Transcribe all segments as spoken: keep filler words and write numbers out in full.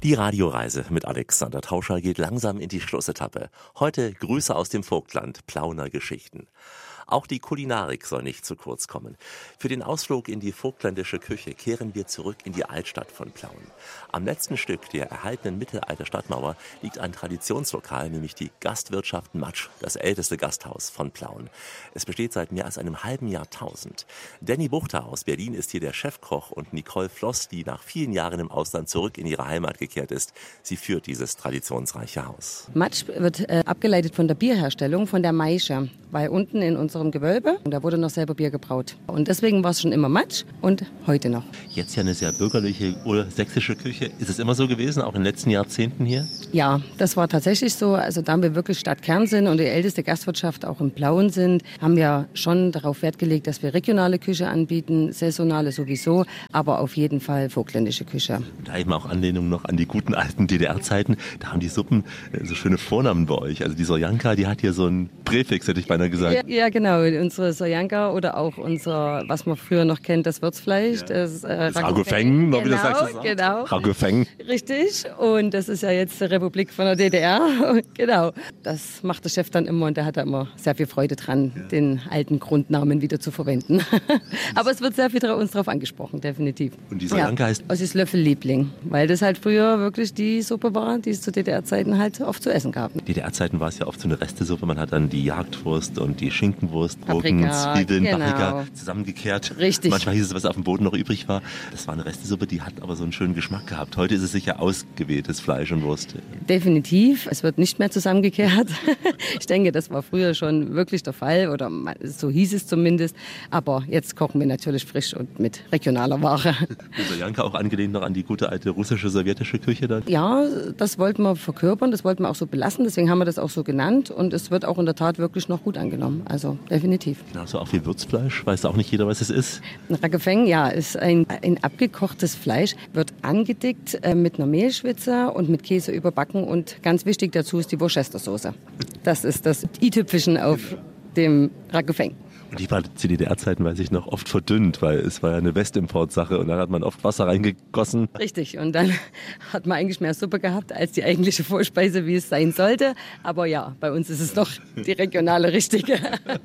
Die Radioreise mit Alexander Tauscher geht langsam in die Schlussetappe. Heute Grüße aus dem Vogtland, Plauner Geschichten. Auch die Kulinarik soll nicht zu kurz kommen. Für den Ausflug in die vogtländische Küche kehren wir zurück in die Altstadt von Plauen. Am letzten Stück der erhaltenen Mittelalter Stadtmauer liegt ein Traditionslokal, nämlich die Gastwirtschaft Matsch, das älteste Gasthaus von Plauen. Es besteht seit mehr als einem halben Jahrtausend. Danny Buchter aus Berlin ist hier der Chefkoch und Nicole Floss, die nach vielen Jahren im Ausland zurück in ihre Heimat gekehrt ist. Sie führt dieses traditionsreiche Haus. Matsch wird äh, abgeleitet von der Bierherstellung, von der Maische, weil unten in unserem Gewölbe, da wurde noch selber Bier gebraut. Und deswegen war es schon immer Matsch und heute noch. Jetzt ja eine sehr bürgerliche oder sächsische Küche. Ist es immer so gewesen, auch in den letzten Jahrzehnten hier? Ja, das war tatsächlich so. Also da wir wirklich Stadtkern sind und die älteste Gastwirtschaft auch in Plauen sind, haben wir schon darauf Wert gelegt, dass wir regionale Küche anbieten, saisonale sowieso, aber auf jeden Fall vogtländische Küche. Da eben auch Anlehnung noch an die guten alten D D R-Zeiten. Da haben die Suppen so schöne Vornamen bei euch. Also die Soljanka, die hat hier so einen Präfix, hätte ich beinahe gesagt. Ja, ja genau. Unsere Soljanka oder auch unser, was man früher noch kennt, das Würzfleisch. Ja. Das, äh, das Ragofeng, genau, wie das sagst du genau. Ragofeng. Richtig. Und das ist ja jetzt die Republik von der D D R. Genau. Das macht der Chef dann immer und der hat da immer sehr viel Freude dran, ja. den alten Grundnamen wieder zu verwenden. Aber es wird sehr viel uns drauf angesprochen, definitiv. Und die Soljanka ja. heißt? Das ist Löffelliebling, weil das halt früher wirklich die Suppe war, die es zu D D R-Zeiten halt oft zu essen gab. D D R-Zeiten war es ja oft so eine Restesuppe. Man hat dann die Jagdwurst und die Schinkenwurst, Gurken, Paprika, Zwiebeln, genau. Paprika zusammengekehrt. Richtig. Manchmal hieß es, was auf dem Boden noch übrig war. Das war eine Restesuppe, die hat aber so einen schönen Geschmack gehabt. Heute ist es sicher ausgewähltes Fleisch und Wurst. Definitiv. Es wird nicht mehr zusammengekehrt. Ich denke, das war früher schon wirklich der Fall oder so hieß es zumindest. Aber jetzt kochen wir natürlich frisch und mit regionaler Ware. Die Soljanka auch angelehnt noch an die gute alte russische, sowjetische Küche dann? Ja, das wollten wir verkörpern, das wollten wir auch so belassen. Deswegen haben wir das auch so genannt und es wird auch in der Tat wirklich noch gut angenommen. Also definitiv. Genauso auch wie Würzfleisch. Weiß auch nicht jeder, was es ist. Ein Ragofeng, ja, ist ein, ein abgekochtes Fleisch, wird angedickt äh, mit einer Mehlschwitze und mit Käse überbacken und ganz wichtig dazu ist die Worcestersoße. Das ist das i-Tüpfelchen auf dem Ragofeng. Und die war zu D D R-Zeiten, weiß ich noch, oft verdünnt, weil es war ja eine Westimportsache und dann hat man oft Wasser reingegossen. Richtig, und dann hat man eigentlich mehr Suppe gehabt als die eigentliche Vorspeise, wie es sein sollte. Aber ja, bei uns ist es noch die regionale richtige.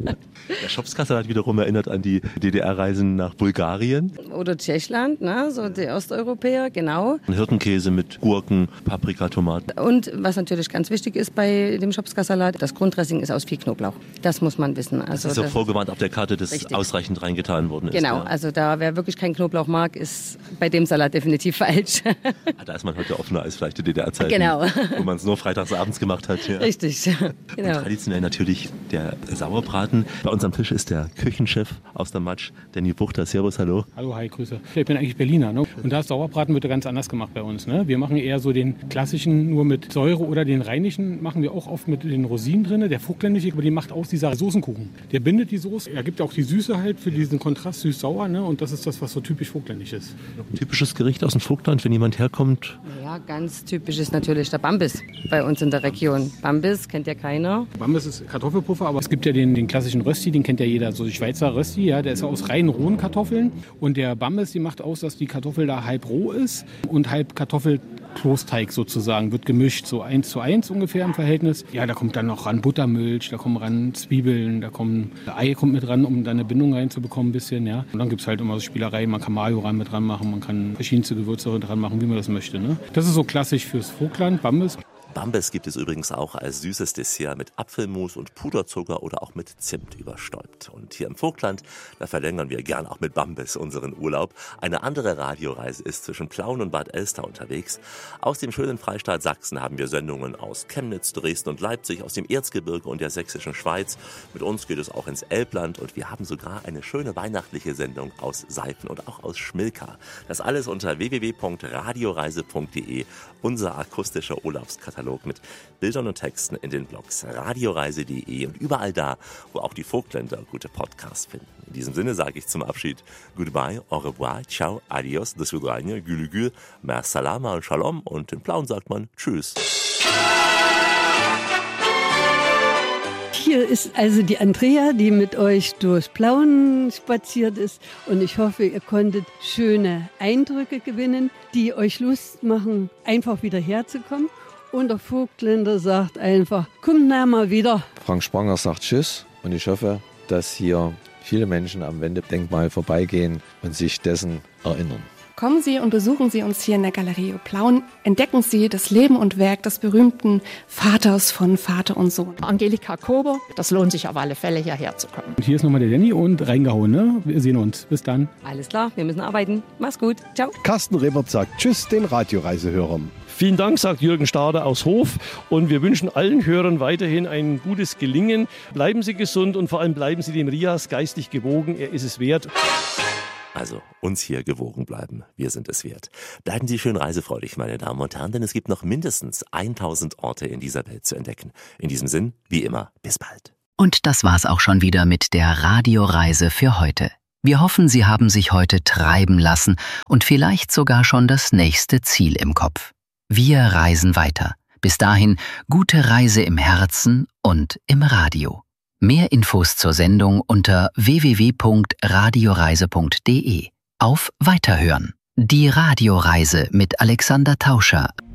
Der Schopskassel hat wiederum erinnert an die D D R-Reisen nach Bulgarien. Oder Tschechland, ne? So die Osteuropäer, genau. Hirtenkäse mit Gurken, Paprika, Tomaten. Und was natürlich ganz wichtig ist bei dem Schopskasalat, das Grunddressing ist aus viel Knoblauch. Das muss man wissen. Also das ist ja vorgewarnt auf der Karte, dass richtig. ausreichend reingetan worden ist. Genau, ja. also da wer wirklich keinen Knoblauch mag, ist bei dem Salat definitiv falsch. Da ist man heute offener als vielleicht die D D R-Zeiten, genau. wo man es nur freitags abends gemacht hat. Ja. Richtig, genau. Und traditionell natürlich der Sauerbraten. Bei uns am Tisch ist der Küchenchef aus der Matsch, Danny Buchter. Servus, hallo. Hallo, hi, Grüße. Ich bin eigentlich Berliner, ne? Und da ist Sauerbraten wird ganz anders gemacht bei uns. Ne? Wir machen eher so den klassischen nur mit Säure oder den rheinischen machen wir auch oft mit den Rosinen drin. Der vogtländische, aber die macht aus dieser Soßenkuchen. Der bindet die Soße, er gibt ja auch die Süße halt für diesen Kontrast süß-sauer, ne? Und das ist das, was so typisch vogtländisch ist. Ein typisches Gericht aus dem Vogtland, wenn jemand herkommt? Ja, ganz typisch ist natürlich der Bambis bei uns in der Region. Bambis kennt ja keiner. Bambis ist Kartoffelpuffer, aber es gibt ja den, den klassischen Rösti, den kennt ja jeder, so die Schweizer Rösti, ja, der ist aus reinen rohen Kartoffeln. Und der Bambis, die macht aus, dass die Kartoffel da halb roh ist und halb Kartoffelklosteig sozusagen, wird gemischt, so eins zu eins ungefähr im Verhältnis. Ja, da kommt dann noch ran Buttermilch, da kommen ran Zwiebeln, da kommen Ei kommt mit ran, um da eine Bindung reinzubekommen ein bisschen, ja. Und dann gibt es halt immer so Spielereien, man kann Mayo ran mit dran machen, man kann verschiedenste Gewürze dran machen, wie man das möchte, ne. Das ist so klassisch fürs Vogtland, Bambis. Bambis gibt es übrigens auch als süßes Dessert mit Apfelmus und Puderzucker oder auch mit Zimt überstäubt. Und hier im Vogtland, da verlängern wir gern auch mit Bambis unseren Urlaub. Eine andere Radioreise ist zwischen Plauen und Bad Elster unterwegs. Aus dem schönen Freistaat Sachsen haben wir Sendungen aus Chemnitz, Dresden und Leipzig, aus dem Erzgebirge und der sächsischen Schweiz. Mit uns geht es auch ins Elbland und wir haben sogar eine schöne weihnachtliche Sendung aus Seifen und auch aus Schmilka. Das alles unter w w w punkt radioreise punkt d e, unser akustischer Urlaubskatalog mit Bildern und Texten in den Blogs radioreise punkt d e und überall da, wo auch die Vogtländer gute Podcasts finden. In diesem Sinne sage ich zum Abschied Goodbye, au revoir, ciao, adios, do svidania, gülü gül, mer salama und shalom und in Plauen sagt man Tschüss. hier ist also die Andrea, die mit euch durch Plauen spaziert ist. Und ich hoffe, ihr konntet schöne Eindrücke gewinnen, die euch Lust machen, einfach wieder herzukommen. Und der Vogtländer sagt einfach, kommt na mal wieder. Frank Spranger sagt Tschüss und ich hoffe, dass hier viele Menschen am Wendedenkmal vorbeigehen und sich dessen erinnern. Kommen Sie und besuchen Sie uns hier in der Galerie Plauen. Entdecken Sie das Leben und Werk des berühmten Vaters von Vater und Sohn. Angelika Kober, das lohnt sich auf alle Fälle, hierher zu kommen. Und hier ist nochmal der Danny und reingehauen, ne? Wir sehen uns. Bis dann. Alles klar, wir müssen arbeiten. Mach's gut. Ciao. Carsten Rebert sagt Tschüss den Radioreisehörern. Vielen Dank, sagt Jürgen Stader aus Hof. Und wir wünschen allen Hörern weiterhin ein gutes Gelingen. Bleiben Sie gesund und vor allem bleiben Sie dem Rias geistig gewogen. Er ist es wert. Also, uns hier gewogen bleiben. Wir sind es wert. Bleiben Sie schön reisefreudig, meine Damen und Herren, denn es gibt noch mindestens tausend Orte in dieser Welt zu entdecken. In diesem Sinn, wie immer, bis bald. Und das war's auch schon wieder mit der Radioreise für heute. Wir hoffen, Sie haben sich heute treiben lassen und vielleicht sogar schon das nächste Ziel im Kopf. Wir reisen weiter. Bis dahin, gute Reise im Herzen und im Radio. Mehr Infos zur Sendung unter w w w punkt radioreise punkt de. Auf Weiterhören. Die Radioreise mit Alexander Tauscher.